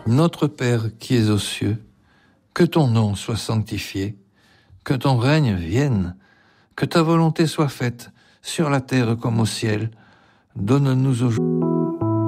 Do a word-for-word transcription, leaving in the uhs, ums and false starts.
Notre Père qui es aux cieux, que ton nom soit sanctifié, que ton règne vienne, que ta volonté soit faite, sur la terre comme au ciel. Donne-nous aujourd'hui